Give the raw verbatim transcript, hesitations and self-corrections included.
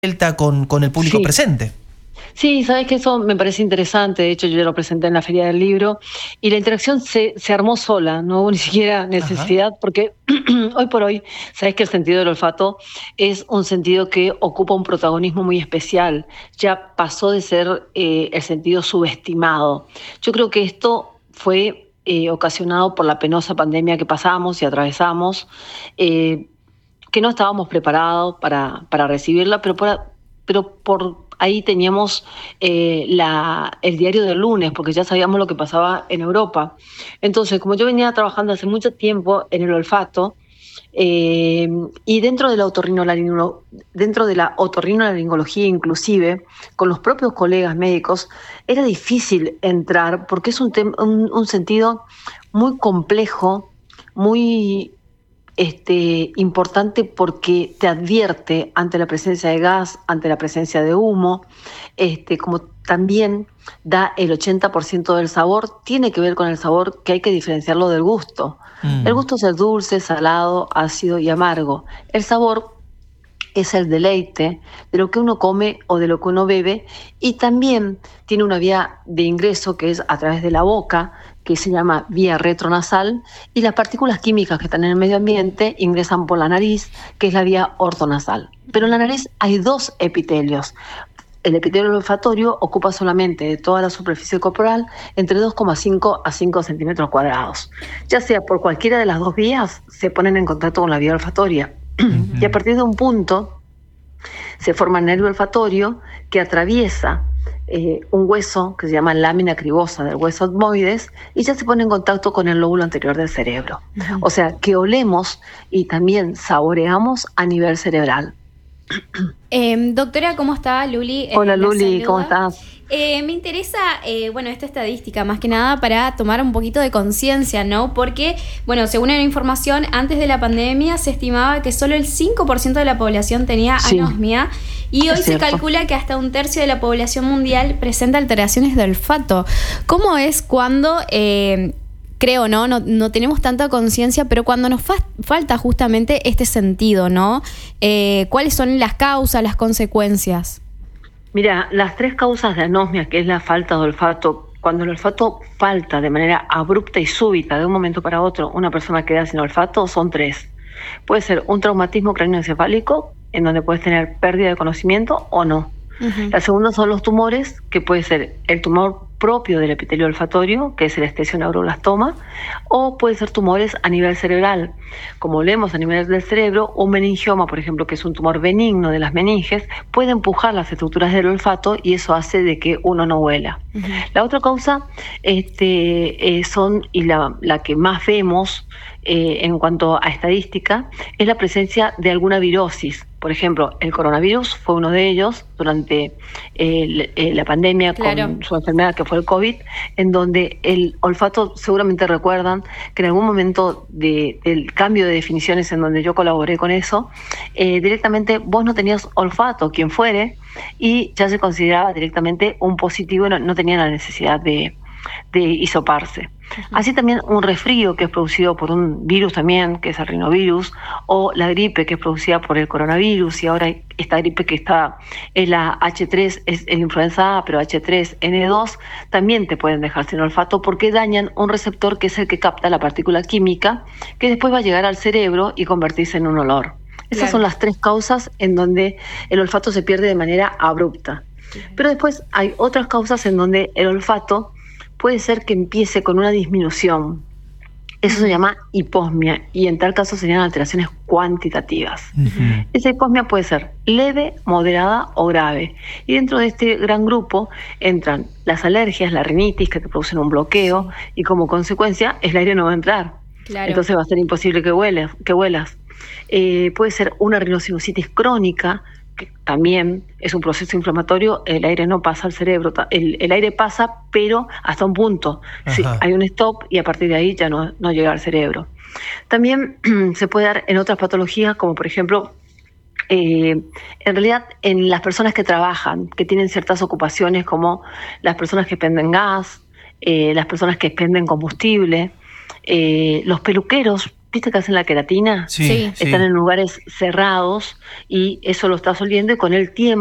vuelta con, con el público Sí. presente. Sí, sabes que eso me parece interesante. De hecho, yo ya lo presenté en la Feria del Libro y la interacción se, se armó sola, no hubo ni siquiera necesidad, Ajá. porque hoy por hoy, sabes que el sentido del olfato es un sentido que ocupa un protagonismo muy especial. Ya pasó de ser eh, el sentido subestimado. Yo creo que esto fue eh, ocasionado por la penosa pandemia que pasamos y atravesamos, eh, que no estábamos preparados para, para recibirla, pero por, pero por ahí teníamos eh, la, el diario del lunes, porque ya sabíamos lo que pasaba en Europa. Entonces, como yo venía trabajando hace mucho tiempo en el olfato, eh, y dentro de la otorrinolaringolo- dentro de la otorrinolaringología inclusive, con los propios colegas médicos, era difícil entrar, porque es un, tem- un, un sentido muy complejo, muy... Este, importante porque te advierte ante la presencia de gas, ante la presencia de humo, este, como también da el ochenta por ciento del sabor, tiene que ver con el sabor que hay que diferenciarlo del gusto. Mm. El gusto es el dulce, salado, ácido y amargo. El sabor es el deleite de lo que uno come o de lo que uno bebe, y también tiene una vía de ingreso que es a través de la boca, que se llama vía retronasal, y las partículas químicas que están en el medio ambiente ingresan por la nariz, que es la vía ortonasal. Pero en la nariz hay dos epitelios. El epitelio olfatorio ocupa solamente de toda la superficie corporal entre dos coma cinco a cinco centímetros cuadrados. Ya sea por cualquiera de las dos vías, se ponen en contacto con la vía olfatoria. Uh-huh. Y a partir de un punto se forma el nervio olfatorio que atraviesa eh, un hueso que se llama lámina cribosa del hueso etmoides, y ya se pone en contacto con el lóbulo anterior del cerebro. Uh-huh. O sea, que olemos y también saboreamos a nivel cerebral. Eh, doctora, ¿cómo está? Luli. Hola, Luli, ¿cómo estás? Eh, me interesa, eh, bueno, esta estadística, más que nada para tomar un poquito de conciencia, ¿no? Porque, bueno, según la información, antes de la pandemia se estimaba que solo el cinco por ciento de la población tenía sí, anosmia, y hoy se calcula que hasta un tercio de la población mundial presenta alteraciones de olfato. ¿Cómo es cuando... Eh, Creo, ¿no? No, no tenemos tanta conciencia, pero cuando nos fa- falta justamente este sentido, ¿no? Eh, ¿Cuáles son las causas, las consecuencias? Mira, las tres causas de anosmia, que es la falta de olfato, cuando el olfato falta de manera abrupta y súbita de un momento para otro, una persona queda sin olfato, son tres. Puede ser un traumatismo craneoencefálico, en donde puedes tener pérdida de conocimiento o no. Uh-huh. La segunda son los tumores, que puede ser el tumor propio del epitelio olfatorio, que es el esthesioneuroblastoma, o puede ser tumores a nivel cerebral. Como leemos a nivel del cerebro, un meningioma, por ejemplo, que es un tumor benigno de las meninges, puede empujar las estructuras del olfato y eso hace de que uno no huela. Uh-huh. La otra causa este, eh, son, y la, la que más vemos eh, en cuanto a estadística, es la presencia de alguna virosis. Por ejemplo, el coronavirus fue uno de ellos durante eh, la pandemia, claro, con su enfermedad que fue el COVID, en donde el olfato, seguramente recuerdan que en algún momento de, del cambio de definiciones en donde yo colaboré con eso, eh, directamente vos no tenías olfato, quien fuere, y ya se consideraba directamente un positivo y no, no tenía la necesidad de, de hisoparse. Uh-huh. Así también un resfrío que es producido por un virus también, que es el rinovirus, o la gripe que es producida por el coronavirus, y ahora esta gripe que está en la hache tres, es el influenza A, pero hache tres ene dos, también te pueden dejar sin olfato porque dañan un receptor que es el que capta la partícula química, que después va a llegar al cerebro y convertirse en un olor. Esas claro. son las tres causas en donde el olfato se pierde de manera abrupta. Uh-huh. Pero después hay otras causas en donde el olfato puede ser que empiece con una disminución. Eso se llama hiposmia, y en tal caso serían alteraciones cuantitativas. Uh-huh. Esa hiposmia puede ser leve, moderada o grave. Y dentro de este gran grupo entran las alergias, la rinitis, que te producen un bloqueo, y como consecuencia el aire no va a entrar. Claro. Entonces va a ser imposible que huelas. Que huelas. Eh, puede ser una rinosinusitis crónica, que también es un proceso inflamatorio. El aire no pasa al cerebro, el, el aire pasa pero hasta un punto. Sí, hay un stop y a partir de ahí ya no, no llega al cerebro. También se puede dar en otras patologías, como por ejemplo, eh, en realidad en las personas que trabajan, que tienen ciertas ocupaciones, como las personas que expenden gas, eh, las personas que expenden combustible, eh, los peluqueros ¿viste que hacen la queratina? Sí, sí. Están en lugares cerrados y eso lo estás oliendo y con el tiempo